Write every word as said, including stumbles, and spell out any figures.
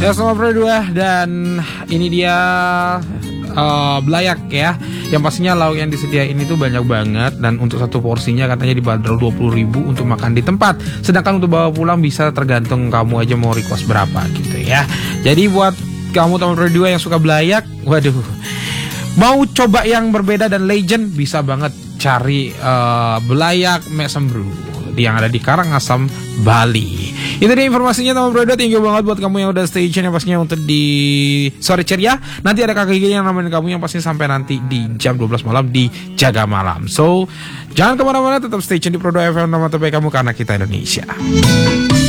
Ya selamat Pro dua dan ini dia uh, belayak ya. Yang pastinya lauk yang disediain itu banyak banget dan untuk satu porsinya katanya dibanderol dua puluh ribu untuk makan di tempat. Sedangkan untuk bawa pulang bisa tergantung kamu aja mau request berapa gitu ya. Jadi buat kamu teman Pro dua yang suka belayak, waduh, mau coba yang berbeda dan legend bisa banget cari uh, belayak Mesem Brew yang ada di Karangasem, Bali. Itu dia informasinya teman Bro. Thank you banget buat kamu yang udah stay tune yang pastinya untuk di sore ceria. Nanti ada kakak gigi yang nemenin kamu yang pastinya sampai nanti di jam dua belas malam di Jaga Malam. So jangan kemana-mana, tetap stay tune di Pro dua F M, nama terbaik kamu karena kita Indonesia.